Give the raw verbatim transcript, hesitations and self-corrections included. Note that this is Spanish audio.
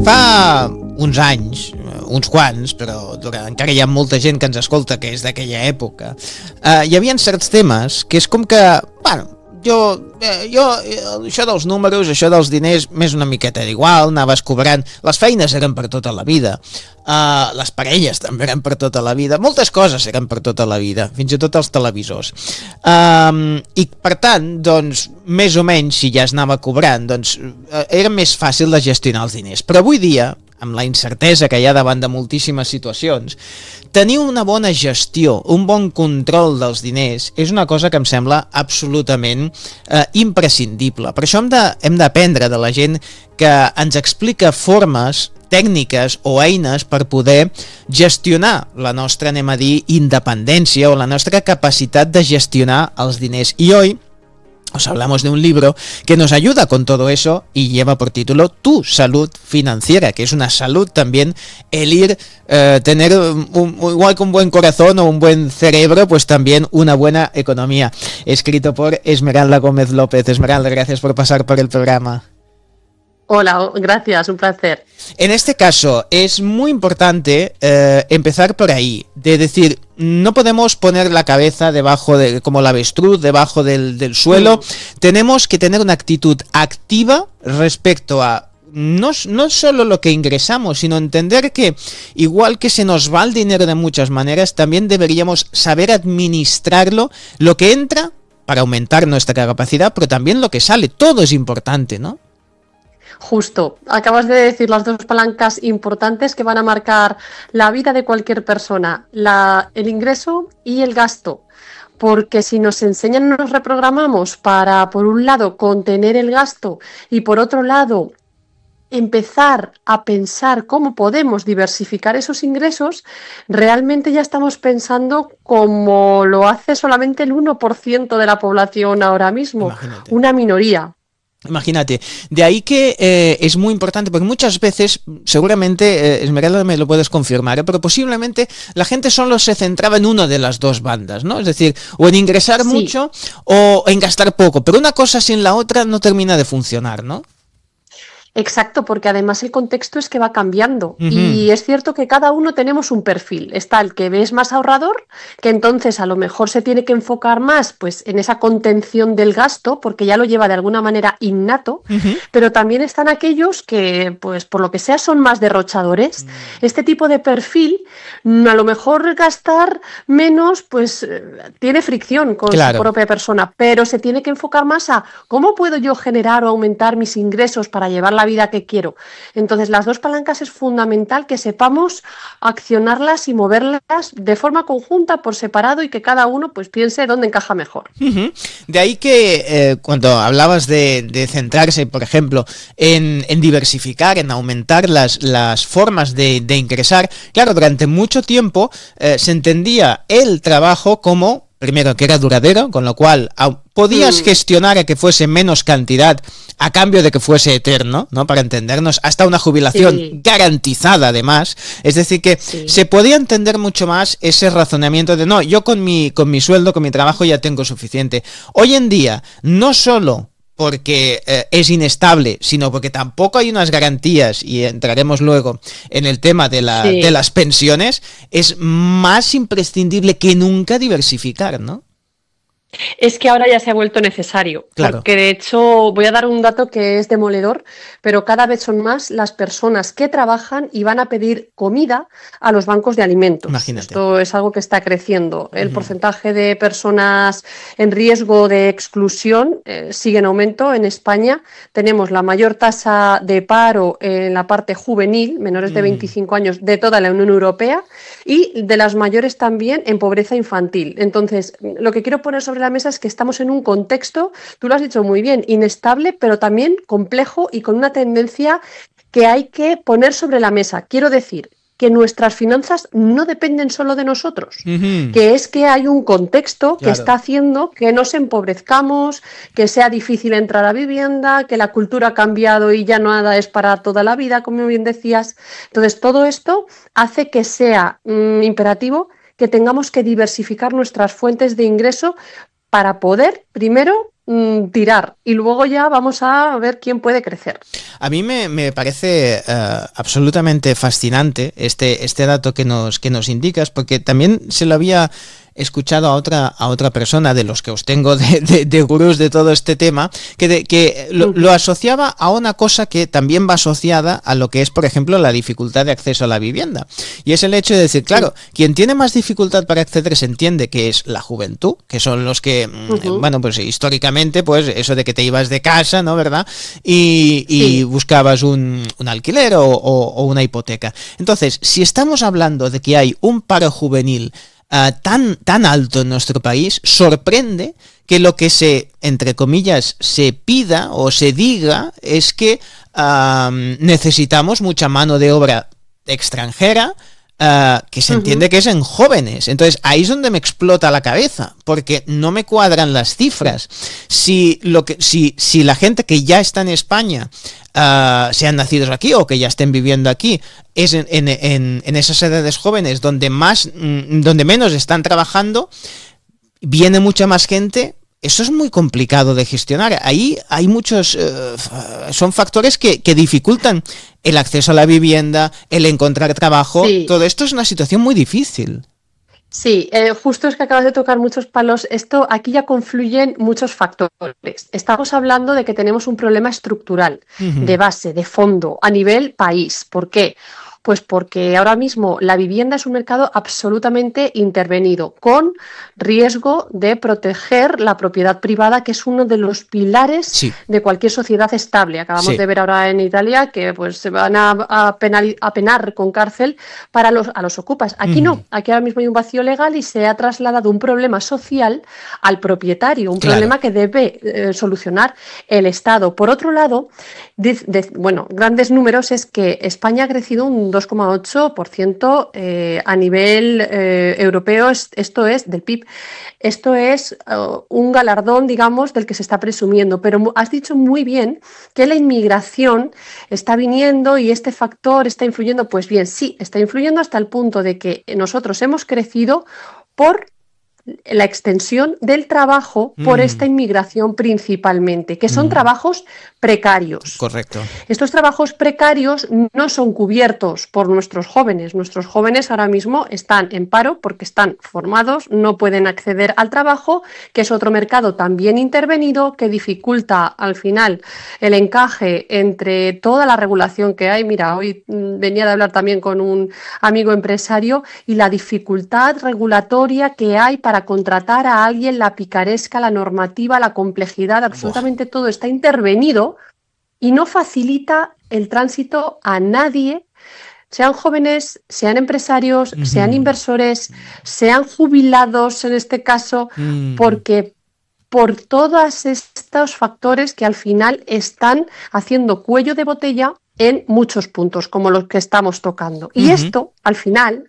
fa uns anys, uns quants, però encara hi ha molta gent que ens escolta que és d'aquella època, eh, hi havia certs temes que és com que, bueno, jo, eh, jo, això dels números, això dels diners, més una miqueta d'igual, anaves cobrant, les feines eren per tota la vida, uh, les parelles també eren per tota la vida, moltes coses eren per tota la vida, fins i tot els televisors. Um, I per tant, doncs, més o menys, si ja es anava cobrant, doncs, era més fàcil de gestionar els diners. Però avui dia, amb la incertesa que hi ha davant de moltíssimes situacions, tenir una bona gestió, un bon control dels diners és una cosa que em sembla absolutament eh, imprescindible. Per això hem de, hem d'aprendre de la gent que ens explica formes, tècniques o eines per poder gestionar la nostra, anem a dir, independència o la nostra capacitat de gestionar els diners. I hoy os hablamos de un libro que nos ayuda con todo eso y lleva por título Tu Salud Financiera, que es una salud también el ir, eh, tener un, un, igual que un buen corazón o un buen cerebro, pues también una buena economía. Escrito por Esmeralda Gómez López. Esmeralda, gracias por pasar por el programa. Hola, gracias, un placer. En este caso es muy importante eh, empezar por ahí, de decir, no podemos poner la cabeza debajo de, como la avestruz, debajo del, del suelo, mm. Tenemos que tener una actitud activa respecto a no, no solo lo que ingresamos, sino entender que igual que se nos va el dinero de muchas maneras, también deberíamos saber administrarlo, lo que entra para aumentar nuestra capacidad, pero también lo que sale, todo es importante, ¿no? Justo, acabas de decir las dos palancas importantes que van a marcar la vida de cualquier persona, la, el ingreso y el gasto, porque si nos enseñan, nos reprogramamos para, por un lado, contener el gasto y por otro lado, empezar a pensar cómo podemos diversificar esos ingresos, realmente ya estamos pensando como lo hace solamente el uno por ciento de la población ahora mismo, Imagínate. Una minoría. Imagínate, de ahí que eh, es muy importante, porque muchas veces, seguramente, eh, Esmeralda me lo puedes confirmar, ¿eh? Pero posiblemente la gente solo se centraba en una de las dos bandas, ¿no? Es decir, o en ingresar sí. mucho o en gastar poco, pero una cosa sin la otra no termina de funcionar, ¿no? Exacto, porque además el contexto es que va cambiando uh-huh. y es cierto que cada uno tenemos un perfil. Está el que es más ahorrador, que entonces a lo mejor se tiene que enfocar más pues, en esa contención del gasto, porque ya lo lleva de alguna manera innato, uh-huh. pero también están aquellos que, pues por lo que sea, son más derrochadores. Uh-huh. Este tipo de perfil, a lo mejor gastar menos, pues tiene fricción con claro. su propia persona, pero se tiene que enfocar más a cómo puedo yo generar o aumentar mis ingresos para llevar la vida que quiero. Entonces, las dos palancas es fundamental que sepamos accionarlas y moverlas de forma conjunta, por separado, y que cada uno pues piense dónde encaja mejor. Uh-huh. De ahí que eh, cuando hablabas de, de centrarse, por ejemplo, en, en diversificar, en aumentar las, las formas de, de ingresar, claro, durante mucho tiempo eh, se entendía el trabajo como, primero, que era duradero, con lo cual podías mm. gestionar a que fuese menos cantidad a cambio de que fuese eterno, ¿no? Para entendernos, hasta una jubilación sí. garantizada además. Es decir que sí. se podía entender mucho más ese razonamiento de no, yo con mi, con mi sueldo, con mi trabajo ya tengo suficiente. Hoy en día, no solo porque eh, es inestable, sino porque tampoco hay unas garantías, y entraremos luego en el tema de, la, sí. de las pensiones, es más imprescindible que nunca diversificar, ¿no? Es que ahora ya se ha vuelto necesario, claro. porque de hecho voy a dar un dato que es demoledor, pero cada vez son más las personas que trabajan y van a pedir comida a los bancos de alimentos. Imagínate. Esto es algo que está creciendo. El uh-huh. porcentaje de personas en riesgo de exclusión eh, sigue en aumento. En España tenemos la mayor tasa de paro en la parte juvenil, menores de veinticinco uh-huh. años, de toda la Unión Europea, y de las mayores también en pobreza infantil. Entonces, lo que quiero poner sobre la mesa es que estamos en un contexto, tú lo has dicho muy bien, inestable, pero también complejo y con una tendencia que hay que poner sobre la mesa. Quiero decir que nuestras finanzas no dependen solo de nosotros, uh-huh. que es que hay un contexto que claro. está haciendo que nos empobrezcamos, que sea difícil entrar a vivienda, que la cultura ha cambiado y ya nada es para toda la vida, como bien decías. Entonces, todo esto hace que sea mm, imperativo que tengamos que diversificar nuestras fuentes de ingreso para poder, primero, mm, tirar y luego ya vamos a ver quién puede crecer. A mí me, me parece uh, absolutamente fascinante este, este dato que nos, que nos indicas, porque también se lo había escuchado a otra, a otra persona de los que os tengo de, de, de gurús de todo este tema, que, de, que lo, lo asociaba a una cosa que también va asociada a lo que es, por ejemplo, la dificultad de acceso a la vivienda. Y es el hecho de decir, claro, sí. quien tiene más dificultad para acceder se entiende que es la juventud, que son los que, uh-huh. bueno, pues históricamente, pues eso de que te ibas de casa, ¿no? ¿Verdad? Y, y sí. buscabas un, un alquiler o, o, o una hipoteca. Entonces, si estamos hablando de que hay un paro juvenil Uh, tan, tan alto en nuestro país, sorprende que lo que se, entre comillas, se pida o se diga es que uh, necesitamos mucha mano de obra extranjera, uh, que se uh-huh. entiende que es en jóvenes. Entonces ahí es donde me explota la cabeza, porque no me cuadran las cifras. Si, lo que, si, si la gente que ya está en España Uh, sean nacidos aquí o que ya estén viviendo aquí, es en, en, en, en esas edades jóvenes donde más, mm, donde menos están trabajando, viene mucha más gente. Eso es muy complicado de gestionar. Ahí hay muchos, uh, son factores que, que dificultan el acceso a la vivienda, el encontrar trabajo. Sí. Todo esto es una situación muy difícil. Sí, eh, justo es que acabas de tocar muchos palos. Esto, aquí ya confluyen muchos factores. Estamos hablando de que tenemos un problema estructural, uh-huh. de base, de fondo, a nivel país. ¿Por qué? Pues porque ahora mismo la vivienda es un mercado absolutamente intervenido, con riesgo de proteger la propiedad privada, que es uno de los pilares sí. de cualquier sociedad estable. Acabamos sí. de ver ahora en Italia que pues se van a, a, penal, a penar con cárcel para los, a los ocupas. Aquí mm. no, aquí ahora mismo hay un vacío legal y se ha trasladado un problema social al propietario, un claro. problema que debe eh, solucionar el Estado. Por otro lado, de, de, bueno, grandes números es que España ha crecido un dos coma ocho por ciento eh, a nivel eh, europeo, esto es del P I B. Esto es uh, un galardón, digamos, del que se está presumiendo, pero has dicho muy bien que la inmigración está viniendo y este factor está influyendo. Pues bien, sí, está influyendo hasta el punto de que nosotros hemos crecido por la extensión del trabajo por mm. esta inmigración principalmente, que son mm. trabajos precarios. Correcto. Estos trabajos precarios no son cubiertos por nuestros jóvenes. Nuestros jóvenes ahora mismo están en paro porque están formados, no pueden acceder al trabajo, que es otro mercado también intervenido que dificulta al final el encaje entre toda la regulación que hay. Mira, hoy venía de hablar también con un amigo empresario y la dificultad regulatoria que hay para contratar a alguien, la picaresca, la normativa, la complejidad, absolutamente Buah. todo está intervenido y no facilita el tránsito a nadie, sean jóvenes, sean empresarios, uh-huh. sean inversores, sean jubilados en este caso, uh-huh. porque por todos estos factores que al final están haciendo cuello de botella en muchos puntos, como los que estamos tocando. Y uh-huh. esto, al final,